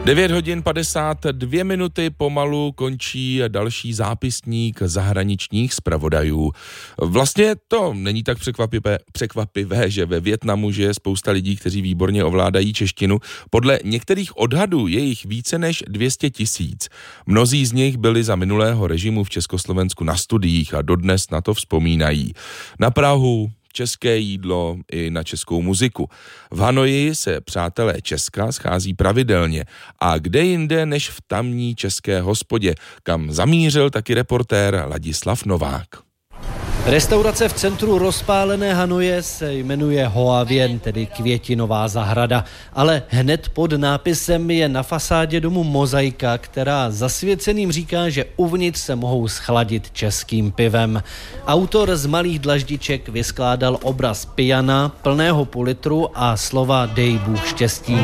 9 hodin 52 minuty pomalu končí další zápisník zahraničních zpravodajů. Vlastně to není tak překvapivé, že ve Vietnamu žije spousta lidí, kteří výborně ovládají češtinu. Podle některých odhadů je jich více než 200 000. Mnozí z nich byli za minulého režimu v Československu na studiích a dodnes na to vzpomínají. Na Prahu, české jídlo i na českou muziku. V Hanoji se přátelé Česka schází pravidelně a kde jinde než v tamní české hospodě, kam zamířil taky reportér Ladislav Novák. Restaurace v centru rozpálené Hanoje se jmenuje Hoa Vien, tedy Květinová zahrada, ale hned pod nápisem je na fasádě domu mozaika, která zasvěceným říká, že uvnitř se mohou schladit českým pivem. Autor z malých dlaždiček vyskládal obraz pijana plného půl litru a slova Dej Bůh štěstí.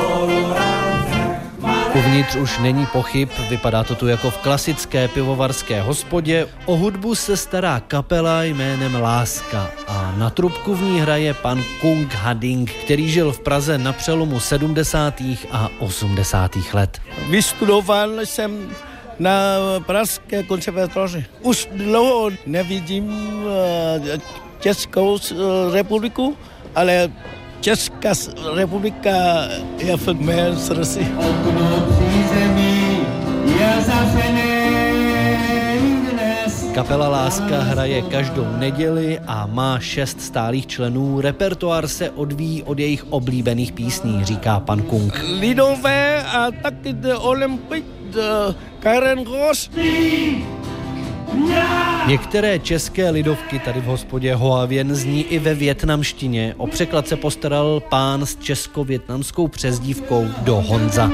Uvnitř už není pochyb, vypadá to tu jako v klasické pivovarské hospodě. O hudbu se stará kapela jménem Láska a na trubku v ní hraje pan Kung Hading, který žil v Praze na přelomu 70. a 80. let. Vystudoval jsem na Pražské konzervatoři. Už dlouho nevidím Českou republiku, ale Česká republika je v mém srdci. Kapela Láska hraje každou neděli a má 6 stálých členů. Repertoár se odvíjí od jejich oblíbených písní, říká pan Kung. Lidové a taky Olympik, Karen Ross. Některé české lidovky tady v hospodě Hoa Vien zní i ve vietnamštině. O překlad se postaral pán s česko-vietnamskou přezdívkou Do Honza.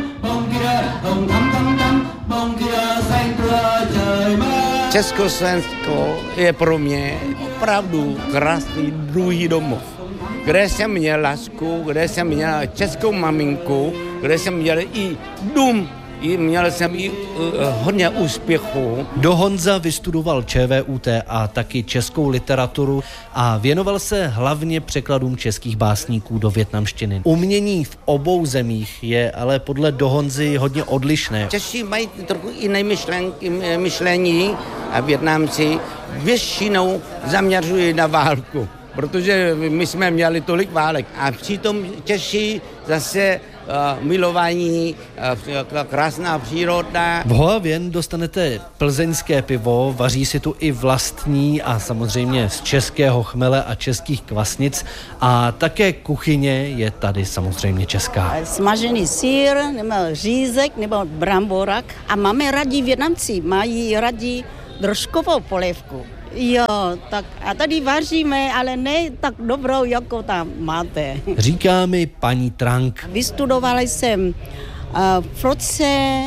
Československo je pro mě opravdu krásný druhý domov, kde jsem měl lásku, kde jsem měl českou maminku, kde jsem měl i dům. Měl jsem i hodně úspěchů. Do Honza vystudoval ČVUT a taky českou literaturu a věnoval se hlavně překladům českých básníků do vietnamštiny. Umění v obou zemích je ale podle Do Honzy hodně odlišné. Češi mají trochu jiné myšlení a Vietnamci většinou zaměřují na válku, protože my jsme měli tolik válek a přitom Češi zase milování, krásná příroda. V Hoa Vien dostanete plzeňské pivo, vaří si tu i vlastní a samozřejmě z českého chmele a českých kvasnic a také kuchyně je tady samozřejmě česká. Smažený sýr, nebo řízek, nebo bramborak a máme rádi Vietnamci, mají rádi drožkovou polévku. Jo, tak a tady vaříme, ale ne tak dobrou, jako tam máte. Říká mi paní Trang. Vystudovala jsem v roce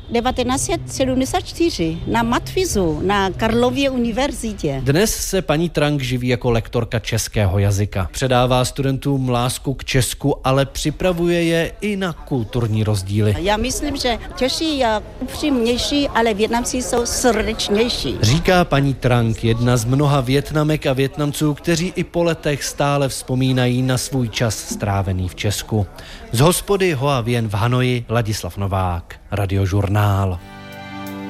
1974 na Matfizu, na Karlově univerzitě. Dnes se paní Trang živí jako lektorka českého jazyka. Předává studentům lásku k Česku, ale připravuje je i na kulturní rozdíly. Já myslím, že Češi je upřímnější, ale Vietnamci jsou srdečnější. Říká paní Trang, jedna z mnoha Vietnamek a Vietnamců, kteří i po letech stále vzpomínají na svůj čas strávený v Česku. Z hospody Hoa Vien v Hanoji Ladislav Novák, Radiožurnál.